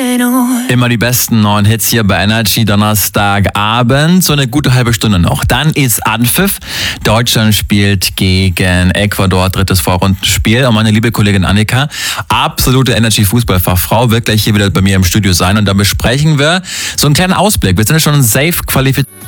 Immer die besten neuen Hits hier bei Energy Donnerstagabend. So eine gute halbe Stunde noch. Dann ist Anpfiff. Deutschland spielt gegen Ecuador, drittes Vorrundenspiel. Und meine liebe Kollegin Annika, absolute Energy-Fußballfachfrau, wird gleich hier wieder bei mir im Studio sein. Und dann besprechen wir so einen kleinen Ausblick. Wir sind ja schon safe qualifiziert